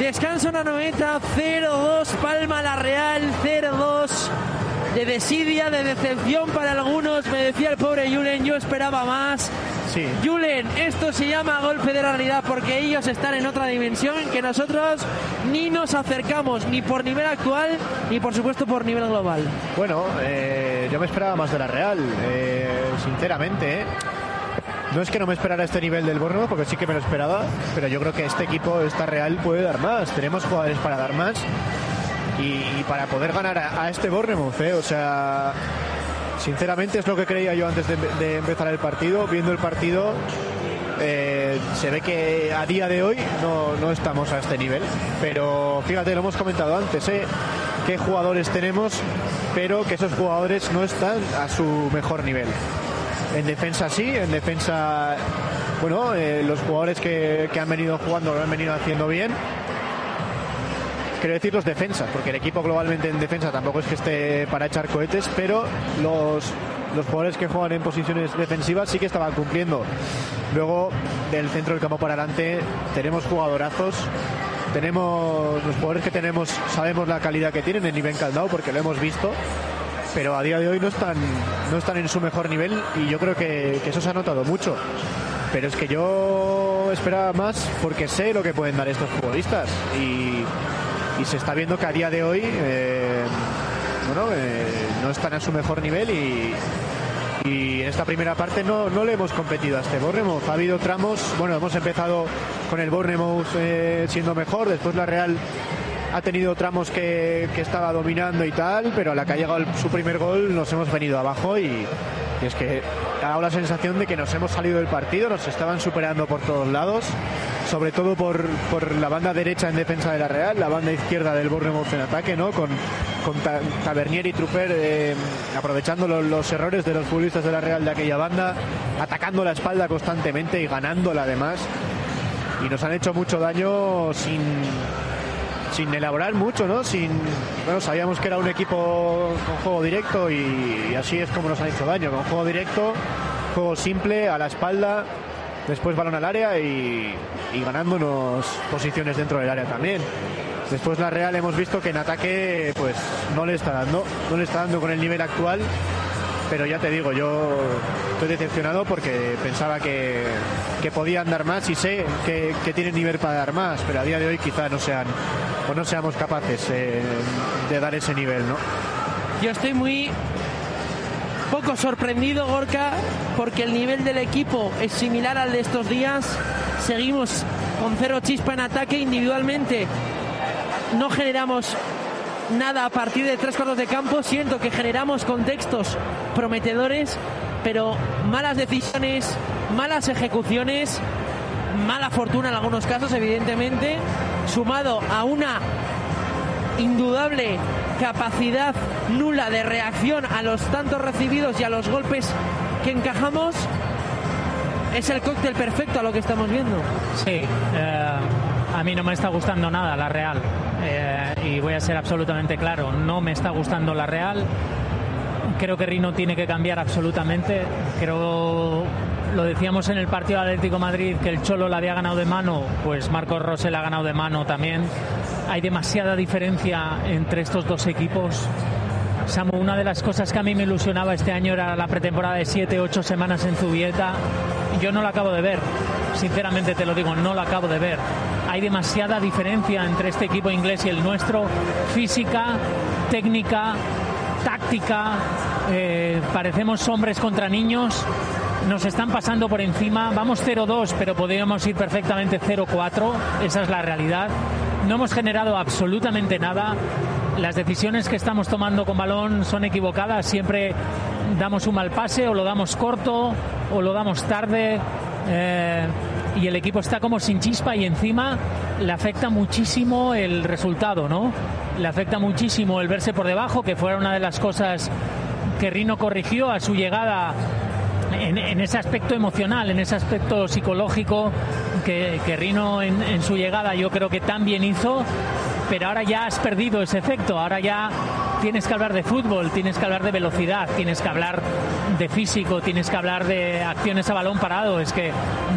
Descanso en la 90, 0-2, palma la Real, 0-2. De desidia, de decepción para algunos, me decía el pobre Julen, yo esperaba más. Sí. Julen, esto se llama golpe de la realidad porque ellos están en otra dimensión que nosotros ni nos acercamos, ni por nivel actual, ni por supuesto por nivel global. Bueno, yo me esperaba más de la Real, sinceramente, No es que no me esperara este nivel del Bournemouth, porque sí que me lo esperaba, pero yo creo que este equipo, esta Real, puede dar más. Tenemos jugadores para dar más y para poder ganar a este Bournemouth, O sea, sinceramente es lo que creía yo antes de empezar el partido. Viendo el partido, se ve que a día de hoy no estamos a este nivel, pero fíjate, lo hemos comentado antes, qué jugadores tenemos, pero que esos jugadores no están a su mejor nivel. En defensa sí, en defensa, bueno, los jugadores que han venido jugando lo han venido haciendo bien. Quiero decir los defensas, porque el equipo globalmente en defensa tampoco es que esté para echar cohetes, pero los jugadores que juegan en posiciones defensivas sí que estaban cumpliendo. Luego, del centro del campo para adelante, tenemos jugadorazos. Tenemos los jugadores que tenemos, sabemos la calidad que tienen en nivel Caldao, porque lo hemos visto, pero a día de hoy no están en su mejor nivel, y yo creo que eso se ha notado mucho. Pero es que yo esperaba más, porque sé lo que pueden dar estos futbolistas, y se está viendo que a día de hoy no están a su mejor nivel, y en esta primera parte no le hemos competido a este Bournemouth. Ha habido tramos, bueno, hemos empezado con el Bournemouth siendo mejor, después la Real ha tenido tramos que estaba dominando y tal, pero a la que ha llegado su primer gol nos hemos venido abajo, y es que ha dado la sensación de que nos hemos salido del partido, nos estaban superando por todos lados, sobre todo por la banda derecha en defensa de la Real, la banda izquierda del Bournemouth en ataque, ¿no? Con Tavernier y Trupper aprovechando los errores de los futbolistas de la Real de aquella banda, atacando la espalda constantemente y ganándola además, y nos han hecho mucho daño sin elaborar mucho, ¿no? Sabíamos que era un equipo con juego directo, y así es como nos han hecho daño, con juego directo, juego simple, a la espalda, después balón al área y ganándonos posiciones dentro del área también. Después la Real hemos visto que en ataque pues no le está dando con el nivel actual, pero ya te digo, yo estoy decepcionado porque pensaba que podían dar más, y sé que tienen nivel para dar más, pero a día de hoy quizá no seamos capaces de dar ese nivel, ¿no? Yo estoy muy poco sorprendido, Gorka, porque el nivel del equipo es similar al de estos días. Seguimos con cero chispa en ataque. Individualmente no generamos nada a partir de 3/4 de campo. Siento que generamos contextos prometedores, pero malas decisiones, malas ejecuciones, mala fortuna en algunos casos, evidentemente, sumado a una indudable capacidad nula de reacción a los tantos recibidos y a los golpes que encajamos. Es el cóctel perfecto a lo que estamos viendo. Sí, a mí no me está gustando nada la Real, y voy a ser absolutamente claro, no me está gustando la Real. Creo que Rino tiene que cambiar absolutamente. Creo, lo decíamos en el partido de Atlético Madrid, que el Cholo la había ganado de mano, pues Marcos Rosell la ha ganado de mano también. Hay demasiada diferencia entre estos dos equipos. Samu, una de las cosas que a mí me ilusionaba este año era la pretemporada de 7-8 semanas en Zubieta. Yo no la acabo de ver, sinceramente te lo digo, no la acabo de ver. Hay demasiada diferencia entre este equipo inglés y el nuestro, física, técnica, táctica. Parecemos hombres contra niños, nos están pasando por encima. Vamos 0-2, pero podríamos ir perfectamente 0-4, esa es la realidad. No hemos generado absolutamente nada. Las decisiones que estamos tomando con balón son equivocadas. Siempre damos un mal pase, o lo damos corto o lo damos tarde, y el equipo está como sin chispa, y encima le afecta muchísimo el resultado, ¿no? Le afecta muchísimo el verse por debajo, que fue una de las cosas que Rino corrigió a su llegada, en ese aspecto emocional, en ese aspecto psicológico, que Rino en su llegada yo creo que también hizo. Pero ahora ya has perdido ese efecto. Ahora ya tienes que hablar de fútbol, tienes que hablar de velocidad, tienes que hablar de físico, tienes que hablar de acciones a balón parado. Es que